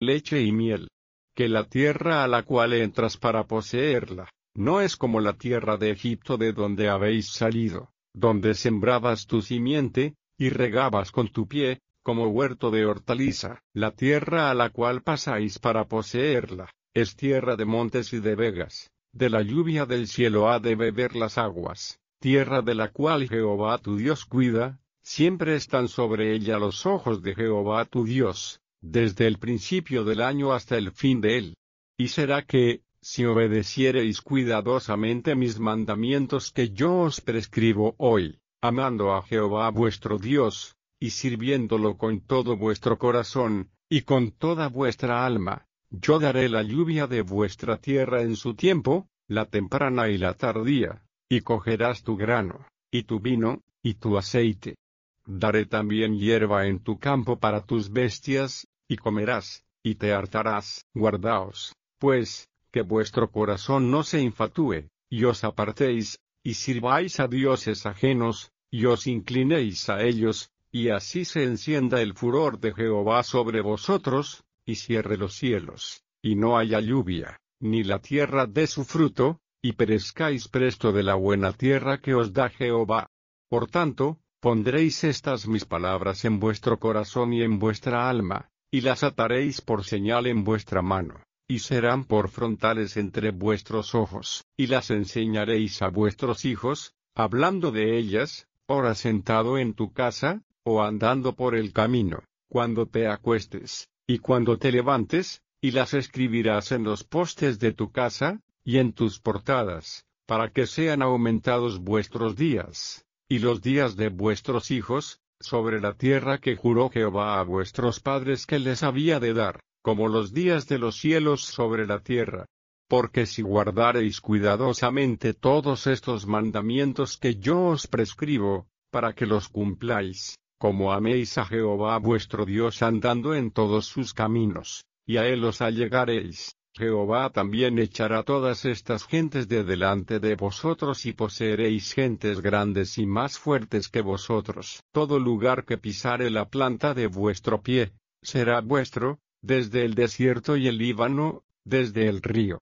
leche y miel. Que la tierra a la cual entras para poseerla, no es como la tierra de Egipto de donde habéis salido, donde sembrabas tu simiente, y regabas con tu pie, como huerto de hortaliza. La tierra a la cual pasáis para poseerla, es tierra de montes y de vegas, de la lluvia del cielo ha de beber las aguas, tierra de la cual Jehová tu Dios cuida, siempre están sobre ella los ojos de Jehová tu Dios, desde el principio del año hasta el fin de él. Y será que, si obedeciereis cuidadosamente mis mandamientos que yo os prescribo hoy, amando a Jehová vuestro Dios, y sirviéndolo con todo vuestro corazón, y con toda vuestra alma, yo daré la lluvia de vuestra tierra en su tiempo, la temprana y la tardía, y cogerás tu grano, y tu vino, y tu aceite. Daré también hierba en tu campo para tus bestias, y comerás, y te hartarás. Guardaos, pues, que vuestro corazón no se infatúe, y os apartéis, y sirváis a dioses ajenos, y os inclinéis a ellos, y así se encienda el furor de Jehová sobre vosotros, y cierre los cielos, y no haya lluvia, ni la tierra dé su fruto, y perezcáis presto de la buena tierra que os da Jehová. Por tanto, pondréis estas mis palabras en vuestro corazón y en vuestra alma, y las ataréis por señal en vuestra mano, y serán por frontales entre vuestros ojos, y las enseñaréis a vuestros hijos, hablando de ellas, ora sentado en tu casa, o andando por el camino, cuando te acuestes, y cuando te levantes, y las escribirás en los postes de tu casa, y en tus portadas, para que sean aumentados vuestros días, y los días de vuestros hijos, sobre la tierra que juró Jehová a vuestros padres que les había de dar, como los días de los cielos sobre la tierra. Porque si guardareis cuidadosamente todos estos mandamientos que yo os prescribo, para que los cumpláis, como améis a Jehová vuestro Dios andando en todos sus caminos, y a él os allegaréis, Jehová también echará todas estas gentes de delante de vosotros y poseeréis gentes grandes y más fuertes que vosotros. Todo lugar que pisare la planta de vuestro pie, será vuestro, desde el desierto y el Líbano, desde el río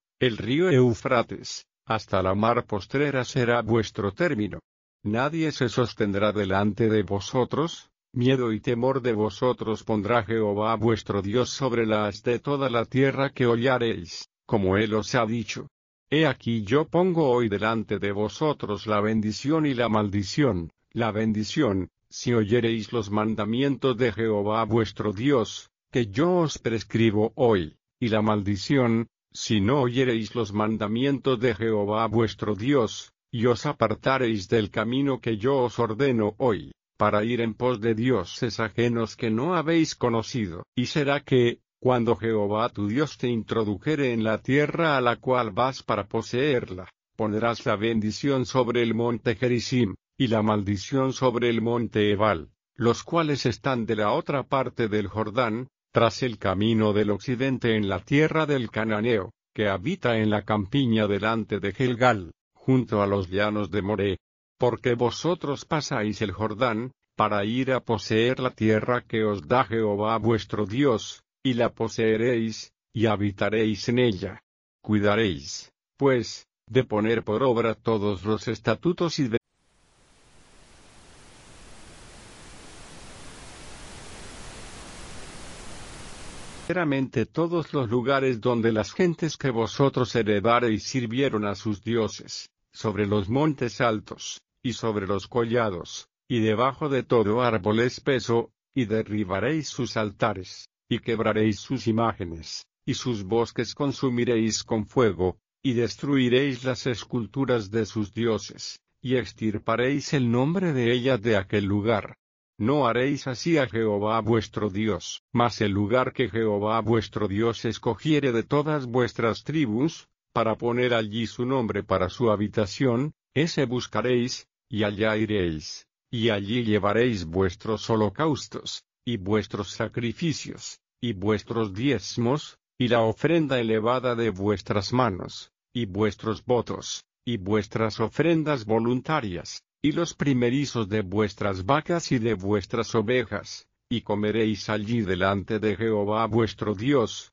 Eufrates, hasta la mar postrera será vuestro término. Nadie se sostendrá delante de vosotros, miedo y temor de vosotros pondrá Jehová vuestro Dios sobre la haz de toda la tierra que hollareis, como él os ha dicho. He aquí yo pongo hoy delante de vosotros la bendición y la maldición. La bendición, si oyereis los mandamientos de Jehová vuestro Dios, que yo os prescribo hoy, y la maldición, si no oyereis los mandamientos de Jehová vuestro Dios, y os apartareis del camino que yo os ordeno hoy, para ir en pos de dioses ajenos que no habéis conocido. Y será que, cuando Jehová tu Dios te introdujere en la tierra a la cual vas para poseerla, pondrás la bendición sobre el monte Gerizim, y la maldición sobre el monte Ebal, los cuales están de la otra parte del Jordán, tras el camino del occidente en la tierra del Cananeo, que habita en la campiña delante de Gilgal, junto a los llanos de Moré. Porque vosotros pasáis el Jordán, para ir a poseer la tierra que os da Jehová vuestro Dios, y la poseeréis, y habitaréis en ella. Cuidaréis, pues, de poner por obra todos los estatutos y verdaderamente todos los lugares donde las gentes que vosotros heredareis sirvieron a sus dioses, sobre los montes altos, y sobre los collados, y debajo de todo árbol espeso, y derribaréis sus altares, y quebraréis sus imágenes, y sus bosques consumiréis con fuego, y destruiréis las esculturas de sus dioses, y extirparéis el nombre de ellas de aquel lugar. No haréis así a Jehová vuestro Dios. Mas el lugar que Jehová vuestro Dios escogiere de todas vuestras tribus, para poner allí su nombre para su habitación, ese buscaréis, y allá iréis, y allí llevaréis vuestros holocaustos, y vuestros sacrificios, y vuestros diezmos, y la ofrenda elevada de vuestras manos, y vuestros votos, y vuestras ofrendas voluntarias, y los primerizos de vuestras vacas y de vuestras ovejas, y comeréis allí delante de Jehová vuestro Dios,